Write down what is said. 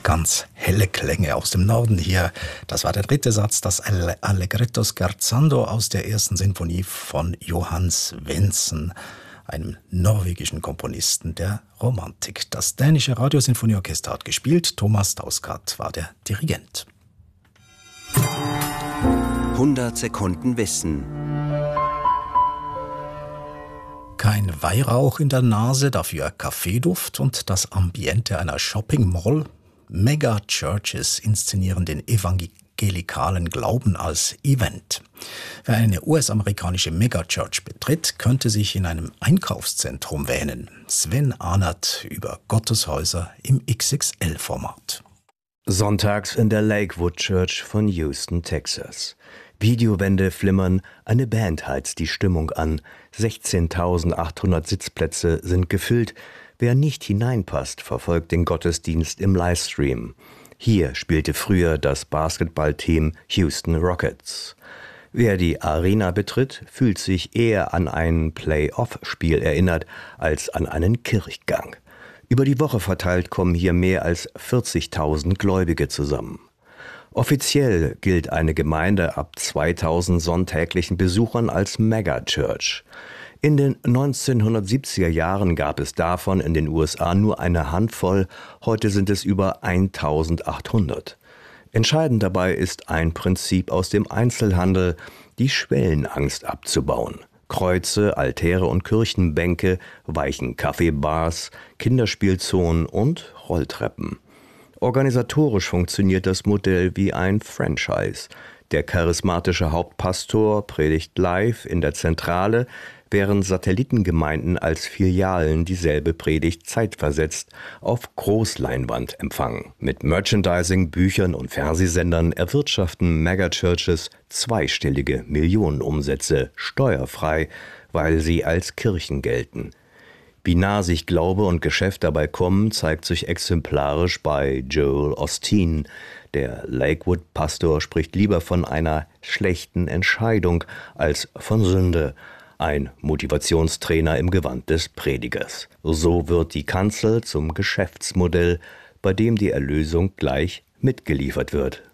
Ganz helle Klänge aus dem Norden hier. Das war der dritte Satz, das Allegretto scherzando aus der ersten Sinfonie von Johann Svendsen, einem norwegischen Komponisten der Romantik. Das dänische Radiosinfonieorchester hat gespielt, Thomas Dausgaard war der Dirigent. 100 Sekunden Wissen. Kein Weihrauch in der Nase, dafür Kaffeeduft und das Ambiente einer Shopping Mall. Mega-Churches inszenieren den evangelikalen Glauben als Event. Wer eine US-amerikanische Megachurch betritt, könnte sich in einem Einkaufszentrum wähnen. Sven Ahnert über Gotteshäuser im XXL-Format. Sonntags in der Lakewood Church von Houston, Texas. Videowände flimmern, eine Band heizt die Stimmung an. 16.800 Sitzplätze sind gefüllt. Wer nicht hineinpasst, verfolgt den Gottesdienst im Livestream. Hier spielte früher das Basketballteam Houston Rockets. Wer die Arena betritt, fühlt sich eher an ein Playoff-Spiel erinnert als an einen Kirchgang. Über die Woche verteilt kommen hier mehr als 40.000 Gläubige zusammen. Offiziell gilt eine Gemeinde ab 2.000 sonntäglichen Besuchern als Megachurch. In den 1970er Jahren gab es davon in den USA nur eine Handvoll, heute sind es über 1.800. Entscheidend dabei ist ein Prinzip aus dem Einzelhandel, die Schwellenangst abzubauen. Kreuze, Altäre und Kirchenbänke, weichen Kaffeebars, Kinderspielzonen und Rolltreppen. Organisatorisch funktioniert das Modell wie ein Franchise. Der charismatische Hauptpastor predigt live in der Zentrale, während Satellitengemeinden als Filialen dieselbe Predigt zeitversetzt auf Großleinwand empfangen. Mit Merchandising, Büchern und Fernsehsendern erwirtschaften Megachurches zweistellige Millionenumsätze steuerfrei, weil sie als Kirchen gelten. Wie nah sich Glaube und Geschäft dabei kommen, zeigt sich exemplarisch bei Joel Osteen. Der Lakewood-Pastor spricht lieber von einer schlechten Entscheidung als von Sünde. Ein Motivationstrainer im Gewand des Predigers. So wird die Kanzel zum Geschäftsmodell, bei dem die Erlösung gleich mitgeliefert wird.